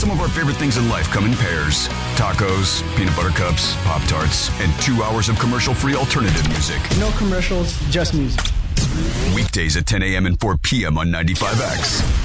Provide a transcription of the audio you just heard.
Some of our favorite things in life come in pairs. Tacos, peanut butter cups, Pop-Tarts, and 2 hours of commercial-free alternative music. No commercials, just music. Weekdays at 10 a.m. and 4 p.m. on 95X.